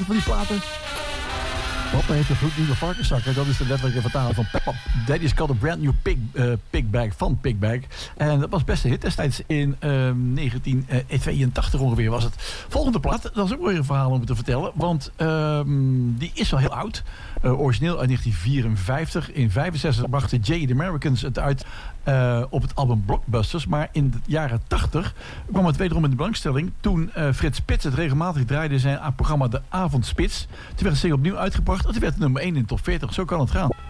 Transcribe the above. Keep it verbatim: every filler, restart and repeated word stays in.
van die platen. Papa heeft een gloednieuwe varkenszakken. Dat is de letterlijke vertaling van Peppa. Daddy's got a brand new pig, uh, pig bag van Pig Bag. En dat was best een hit destijds in uh, negentien tweeëntachtig ongeveer was het. Volgende plaat, dat is ook weer een verhaal om te vertellen. Want uh, die is wel heel oud. Uh, origineel uit negentien vierenvijftig. In vijfenzestig brachten Jay the Americans het uit uh, op het album Blockbusters. Maar in de jaren tachtig kwam het wederom in de belangstelling. Toen uh, Frits Spits het regelmatig draaide in zijn programma De Avondspits. Toen werd het single opnieuw uitgebracht. En toen werd het nummer één in de top veertig. Zo kan het gaan.